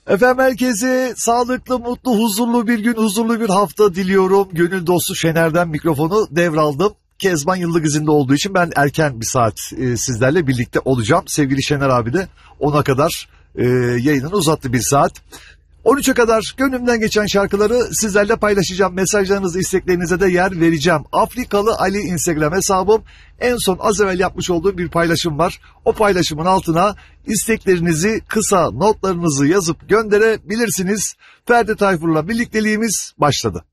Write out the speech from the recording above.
Efendim herkese sağlıklı, mutlu, huzurlu bir gün, huzurlu bir hafta diliyorum. Gönül dostu Şener'den mikrofonu devraldım. Kezban yıllık izinde olduğu için ben erken bir saat sizlerle birlikte olacağım. Sevgili Şener abi de 10'a kadar yayınını uzattı bir saat. 13'e kadar gönlümden geçen şarkıları sizlerle paylaşacağım. Mesajlarınızı, isteklerinize de yer vereceğim. Afrikalı Ali Instagram hesabım. En son az evvel yapmış olduğum bir paylaşım var. O paylaşımın altına isteklerinizi, kısa notlarınızı yazıp gönderebilirsiniz. Ferdi Tayfur'la birlikteliğimiz başladı.